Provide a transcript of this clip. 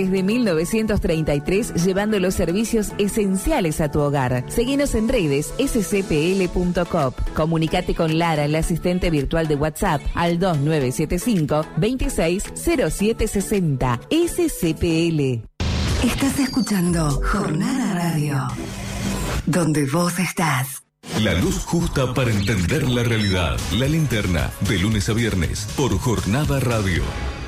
Desde 1933, llevando los servicios esenciales a tu hogar. Seguinos en redes scpl.coop. Comunicate con Lara, la asistente virtual de WhatsApp, al 2975 260760. SCPL. Estás escuchando Jornada Radio, donde vos estás. La luz justa para entender la realidad. La Linterna, de lunes a viernes, por Jornada Radio.